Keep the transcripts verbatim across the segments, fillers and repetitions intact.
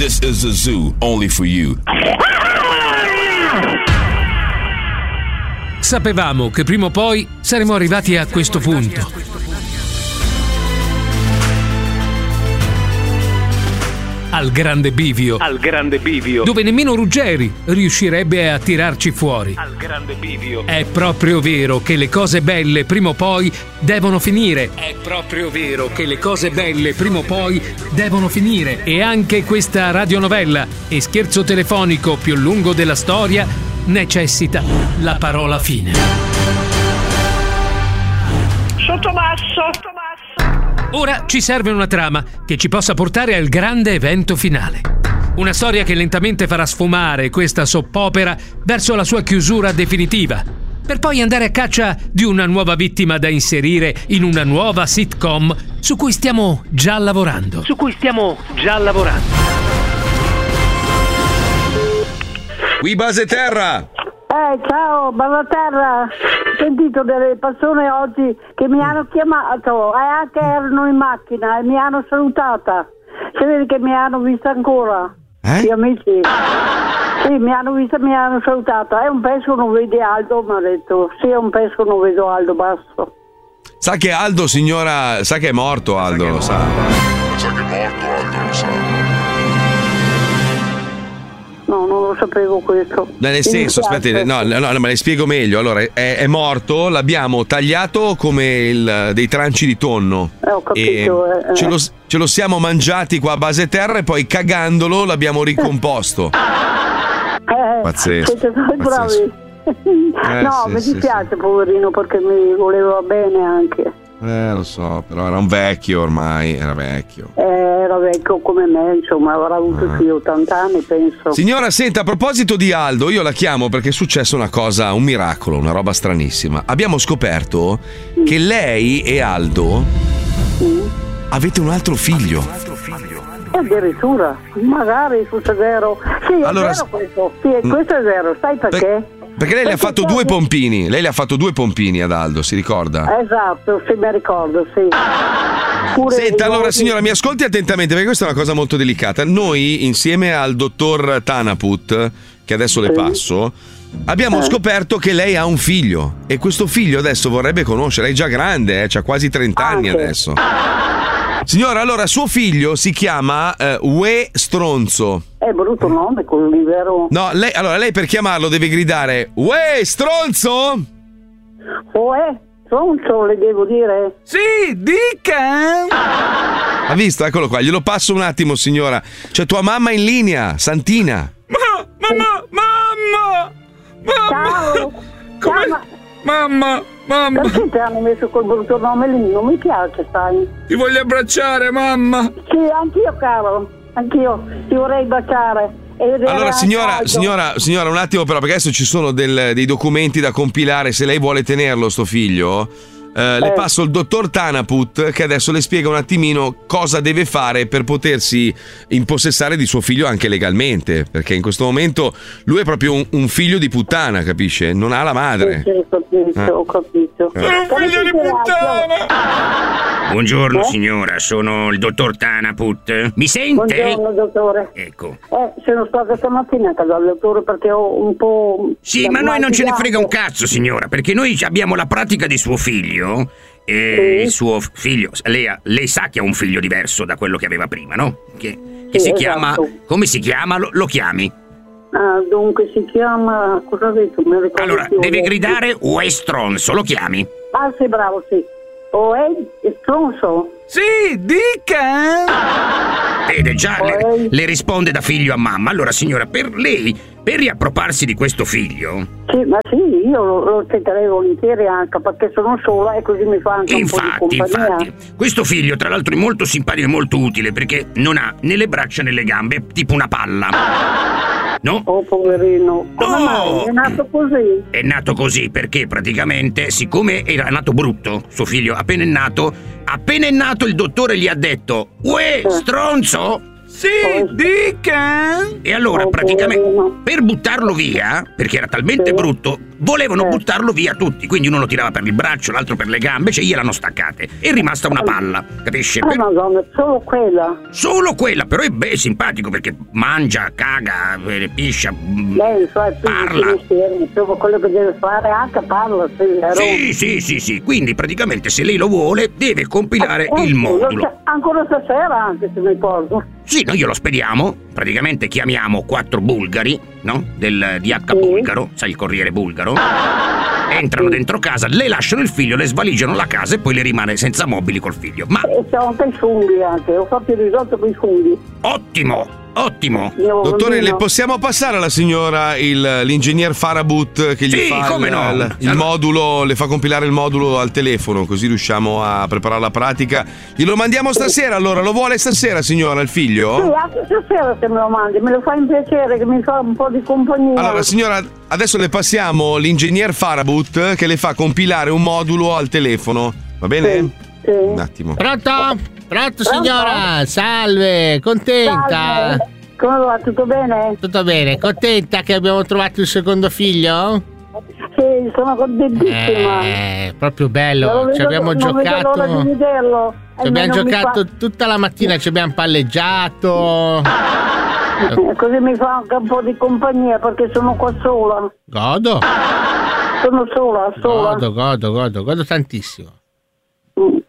This is a zoo only for you. Sapevamo che prima o poi saremmo arrivati a questo punto. Al grande bivio. Al grande bivio. Dove nemmeno Ruggeri riuscirebbe a tirarci fuori. Al grande bivio. È proprio vero che le cose belle prima o poi devono finire. È proprio vero che le cose belle prima o poi devono finire. E anche questa radionovella e scherzo telefonico più lungo della storia necessita la parola fine. Sottobasso. Ora ci serve una trama che ci possa portare al grande evento finale. Una storia che lentamente farà sfumare questa soppopera verso la sua chiusura definitiva, per poi andare a caccia di una nuova vittima da inserire in una nuova sitcom su cui stiamo già lavorando. Su cui stiamo già lavorando. Qui base terra! Eh, ciao, Bavaterra. Ho sentito delle persone oggi che mi hanno chiamato e anche erano in macchina e mi hanno salutata. Si vede che mi hanno vista ancora. Eh? Sì, amici. Sì, mi hanno vista e mi hanno salutata. È un pezzo non vedi Aldo, mi ha detto. Sì, è un pezzo non vedo Aldo, basta. Sa che Aldo, signora, sa che è morto Aldo, lo sa. Sa che è morto Aldo, lo sa. No, non lo sapevo questo. Nel senso, aspetti, no, no, no, ma le spiego meglio. Allora, è, è morto, l'abbiamo tagliato come il, dei tranci di tonno. Eh, ho capito. E eh, ce, eh. lo, ce lo siamo mangiati qua a base terra e poi cagandolo l'abbiamo ricomposto. Eh, Pazzesco. Siete bravi. Pazzesco. Eh, no, sì, mi sì, dispiace, poverino, perché mi voleva bene anche. Eh, lo so, però era un vecchio ormai, era vecchio. Eh, era vecchio come me, insomma, avrà avuto Ah. più ottanta anni, penso. Signora, senta, a proposito di Aldo, io la chiamo perché è successo una cosa, un miracolo, una roba stranissima. Abbiamo scoperto Mm. che lei e Aldo Mm. avete un altro figlio. E addirittura, magari fosse vero. Sì, è Allora, vero questo. Sì, questo è vero, sai perché? Perché lei le ha fatto due poi- pompini, lei le ha fatto due pompini ad Aldo, si ricorda? Esatto, sì, mi ricordo, sì. Pure Senta, io- allora signora, mi ascolti attentamente perché questa è una cosa molto delicata. Noi, insieme al dottor Tanaput, che adesso le Sì. passo, abbiamo Eh. scoperto che lei ha un figlio e questo figlio adesso vorrebbe conoscere, è già grande, eh, ha quasi trenta anni Anche. adesso. Signora, allora suo figlio si chiama eh, Ue Stronzo. È brutto nome così, vero? No, lei, allora lei per chiamarlo deve gridare Ue Stronzo! O è stronzo, le devo dire? Sì, dica! Ha visto? Eccolo qua, glielo passo un attimo signora. C'è tua mamma in linea, Santina. Mamma, mamma! Ciao! Ciao, ma Mamma, mamma! perché ti hanno messo quel brutto nome lì? Non mi piace, sai? Ti voglio abbracciare, mamma! Sì, anch'io, caro. Anch'io ti vorrei baciare. E vedere Allora anche signora, Aldo. signora, signora, un attimo però, perché adesso ci sono del- dei documenti da compilare, se lei vuole tenerlo sto figlio, eh, le Eh. passo il dottor Tanaput che adesso le spiega un attimino cosa deve fare per potersi impossessare di suo figlio anche legalmente, perché in questo momento lui è proprio un, un figlio di puttana, capisce? Non ha la madre. Sì, sì, ho capito, Eh. ho capito. Eh. Come Figlio di si chiama? puttana! Buongiorno Eh? signora, sono il dottor Tanaput. Mi sente? Buongiorno, dottore. Ecco. Eh, sono stata stamattina a casa del dottore perché ho un po'... Sì, ma noi non ce ne frega un cazzo, signora, perché noi abbiamo la pratica di suo figlio. E Sì. il suo figlio, lei, ha- lei sa che ha un figlio diverso da quello che aveva prima, no? Che, che Sì, si esatto. chiama. Come si chiama? Lo, lo chiami. Ah, dunque si chiama... Cosa ha detto? Mi ricordo Allora, più. deve gridare Westronzo, lo chiami. Ah, sì, bravo, sì. O è stronzo? Sì, dica! Vede, già le, Poi- le risponde da figlio a mamma. Allora, signora, per lei, per riappropriarsi di questo figlio, Sì, ma sì, io lo, lo accetterei volentieri anche perché sono sola e così mi fa anche infatti, un po' di compagnia. infatti, questo figlio, tra l'altro, è molto simpatico e molto utile perché non ha né le braccia né le gambe, è tipo una palla. No? Oh, poverino. Come Oh! mai? È nato così? È nato così perché praticamente, siccome era nato brutto, suo figlio appena è nato, appena è nato il dottore gli ha detto: Uè, stronzo! Sì, dica! E allora, Oh, praticamente, poverino. per buttarlo via, perché era talmente Sì. brutto, volevano Eh. buttarlo via tutti. Quindi uno lo tirava per il braccio, l'altro per le gambe, cioè gliel'hanno staccate. È rimasta una palla, capisci? Ah, Per- Madonna, solo quella. Solo quella, però è, beh, simpatico perché mangia, caga, eh, piscia. mm, Lei i suoi Parla. mestieri, proprio quello che deve fare, anche parla, sì, vero? Sì, sì, sì, sì. Quindi praticamente se lei lo vuole deve compilare Eh, il lo modulo. sa- Ancora stasera anche se mi porto. Sì, noi glielo spediamo. Praticamente chiamiamo quattro bulgari, no? Del D H Sì. bulgaro, sai il corriere bulgaro. Entrano dentro casa, le lasciano il figlio, le svaligiano la casa e poi le rimane senza mobili col figlio. Ma E c'ho anche i funghi anche, ho fatto il risotto con i funghi. ottimo, ottimo. Io Dottore, bambino- le possiamo passare alla signora il, l'ingegner Farabut che gli Sì, fa come il, no. il- il Allora- modulo, le fa compilare il modulo al telefono, così riusciamo a preparare la pratica. Glielo mandiamo stasera, allora, lo vuole stasera, signora, il Sì, figlio? anche stasera se me lo mandi, me lo fai in piacere che mi fa un po' di compagnia. Allora, signora, adesso le passiamo l'ingegner Farabut che le fa compilare un modulo al telefono. Va bene? Sì, sì. Un attimo. Pronto? Pronto signora? Salve, contenta? Salve. Come va? Tutto bene? Tutto bene, contenta che abbiamo trovato il secondo figlio? Sì, sono contentissima. Eh, proprio Non bello, vedo- ci abbiamo non vedo l'ora giocato. di vederlo. Ci abbiamo Almeno mi giocato fa- tutta la mattina, ci abbiamo palleggiato. Eh, Così mi fa anche un po' di compagnia perché sono qua sola. Godo, Sono sola, sola. godo, godo, godo, godo tantissimo. Mm.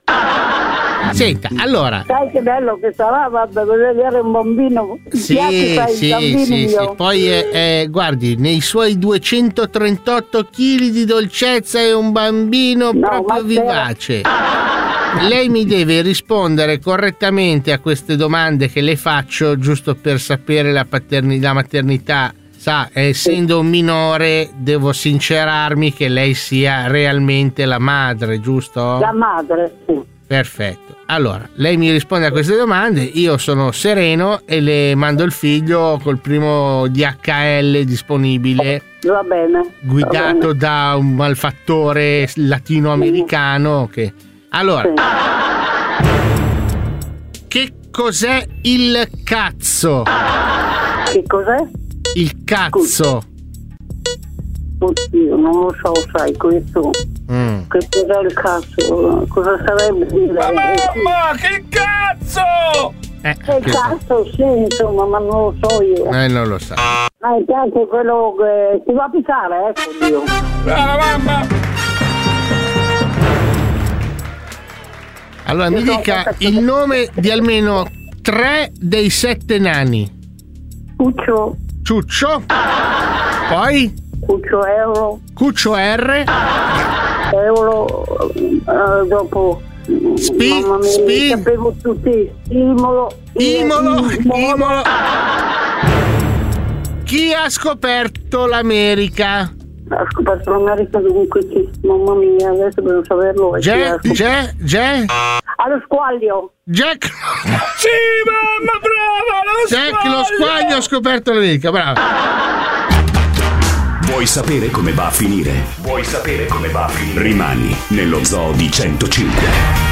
Senta, allora, Sai che bello che sarà, vabbè, vedere un bambino. Mi sì, piace, sai, i sì, bambini sì, io. sì. Poi eh, eh, guardi, nei suoi duecentotrentotto chili di dolcezza è un bambino No, proprio ma vivace. Lei mi deve rispondere correttamente a queste domande che le faccio, giusto per sapere la paternità, la maternità. Sa, essendo un minore, devo sincerarmi che lei sia realmente la madre, giusto? La madre, sì. Perfetto. Allora, lei mi risponde a queste domande, io sono sereno e le mando il figlio col primo D H L disponibile, Va bene. guidato da un malfattore latinoamericano che... Allora, che cos'è il cazzo? Che cos'è? Il cazzo. Oddio, non lo so, sai, questo. Mm. Che cos'è il cazzo? Cosa sarebbe dire? Ma che cazzo! Eh, Che che- cazzo, sì, insomma, ma non lo so io. eh, non lo sa. Ma è piace quello che ti va a pisare, ecco io. Brava mamma! Allora, mi dica il nome di almeno tre dei sette nani. Cuccio, Ciuccio, poi Cuccio Euro, Cuccio R, Euro, eh, dopo. Spi- Mamma mia, Spi- li sapevo tutti. Imolo, Imolo, Imolo. Imolo. Chi ha scoperto l'America? Ha scoperto l'America comunque sì. Mamma mia, adesso devo saperlo. e chi ha Jack, scoperto. Jack, Jack, Allo squaglio. Jack, Sì, mamma, brava! Lo Jack lo squaglio ha scoperto l'America, bravo. Vuoi sapere come va a finire? Vuoi sapere come va a finire? Rimani nello Zoo di centocinque.